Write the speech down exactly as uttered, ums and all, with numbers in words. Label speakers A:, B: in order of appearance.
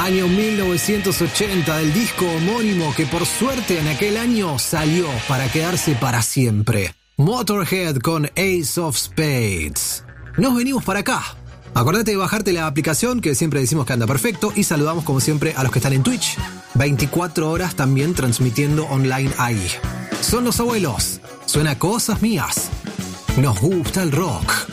A: Año mil novecientos ochenta, del disco homónimo que por suerte en aquel año salió para quedarse para siempre. Motorhead con Ace of Spades. Nos venimos para acá. Acordate de bajarte la aplicación, que siempre decimos que anda perfecto, y saludamos como siempre a los que están en Twitch. veinticuatro horas también transmitiendo online ahí. Son los abuelos. Suena Cosas Mías. Nos gusta el rock.